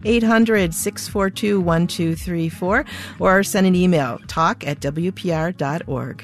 800-642-1234, or send an email, talk@wpr.org.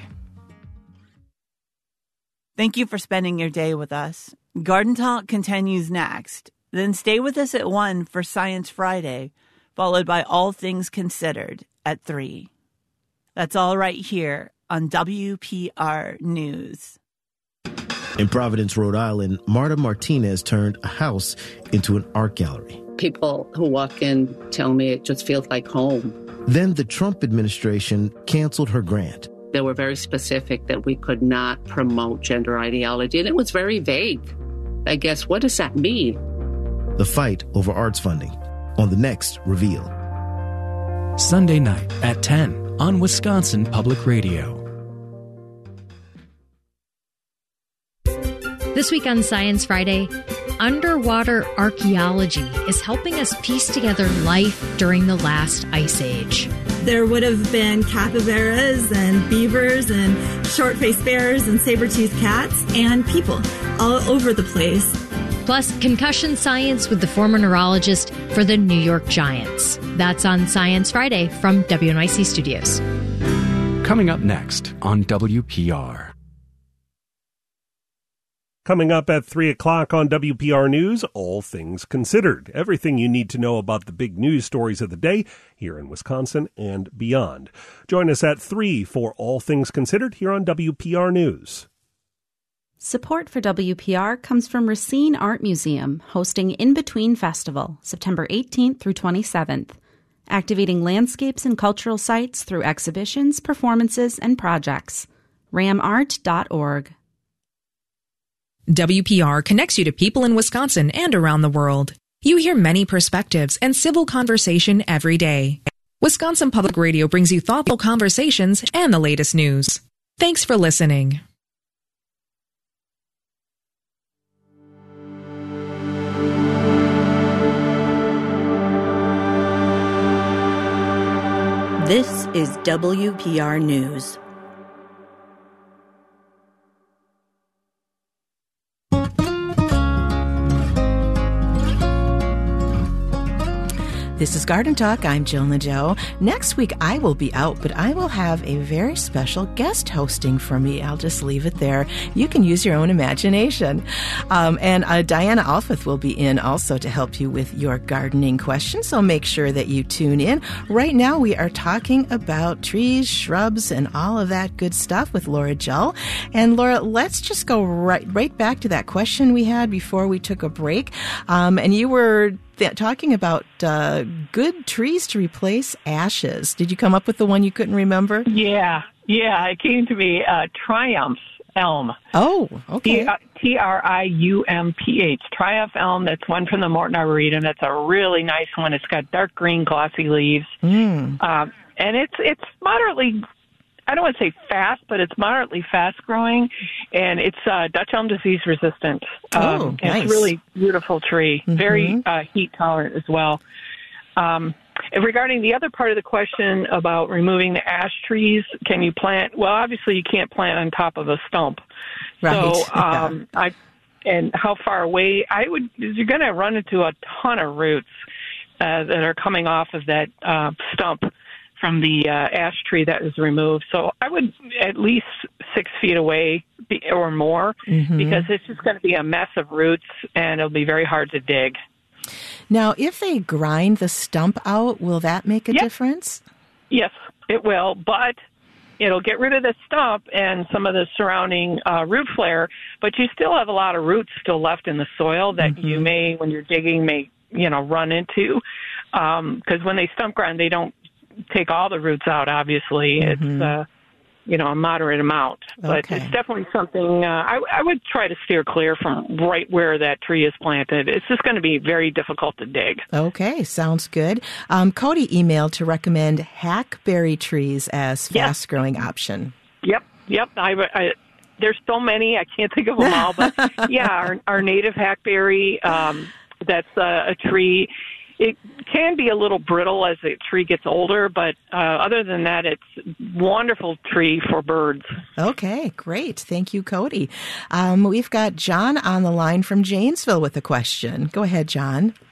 Thank you for spending your day with us. Garden Talk continues next. Then stay with us at 1 for Science Friday, followed by All Things Considered at 3. That's all right here on WPR News. In Providence, Rhode Island, Marta Martinez turned a house into an art gallery. People who walk in tell me it just feels like home. Then the Trump administration canceled her grant. They were very specific that we could not promote gender ideology, and it was very vague. I guess, what does that mean? The fight over arts funding on the next Reveal. Sunday night at 10 on Wisconsin Public Radio. This week on Science Friday, underwater archaeology is helping us piece together life during the last ice age. There would have been capybaras and beavers and short-faced bears and saber-toothed cats and people all over the place. Plus, concussion science with the former neurologist for the New York Giants. That's on Science Friday from WNYC Studios. Coming up next on WPR. Coming up at 3 o'clock on WPR News, All Things Considered. Everything you need to know about the big news stories of the day here in Wisconsin and beyond. Join us at 3 for All Things Considered here on WPR News. Support for WPR comes from Racine Art Museum, hosting In Between Festival, September 18th through 27th. Activating landscapes and cultural sites through exhibitions, performances, and projects. ramart.org. WPR connects you to people in Wisconsin and around the world. You hear many perspectives and civil conversation every day. Wisconsin Public Radio brings you thoughtful conversations and the latest news. Thanks for listening. This is WPR News. This is Garden Talk. I'm Jill Nadeau. Next week, I will be out, but I will have a very special guest hosting for me. I'll just leave it there. You can use your own imagination. And Diana Alfith will be in also to help you with your gardening questions, so make sure that you tune in. Right now, we are talking about trees, shrubs, and all of that good stuff with Laura Jull. And Laura, let's just go right back to that question we had before we took a break. And you were talking about good trees to replace ashes. Did you come up with the one you couldn't remember? Yeah, it came to me, Triumph elm. Oh, okay. Triumph, Triumph elm. That's one from the Morton Arboretum. That's a really nice one. It's got dark green, glossy leaves. And it's moderately, I don't want to say fast, but it's moderately fast-growing, and it's Dutch elm disease resistant. Nice. It's a really beautiful tree, very heat-tolerant as well. And regarding the other part of the question about removing the ash trees, can you plant? Well, obviously you can't plant on top of a stump. Right. So, and how far away? You're going to run into a ton of roots that are coming off of that stump from the ash tree that was removed. So I would at least 6 feet away or more, because it's just going to be a mess of roots and it'll be very hard to dig. Now, if they grind the stump out, will that make a difference? Yes, it will, but it'll get rid of the stump and some of the surrounding root flare, but you still have a lot of roots still left in the soil that you may, when you're digging, run into. Because when they stump grind, they don't take all the roots out, obviously. It's, a moderate amount. But it's definitely something I would try to steer clear from right where that tree is planted. It's just going to be very difficult to dig. Okay, sounds good. Cody emailed to recommend hackberry trees as fast-growing option. Yep. There's so many, I can't think of them all. But, our native hackberry, that's a tree. It can be a little brittle as the tree gets older, but other than that, it's a wonderful tree for birds. Okay, great. Thank you, Cody. We've got John on the line from Janesville with a question. Go ahead, John.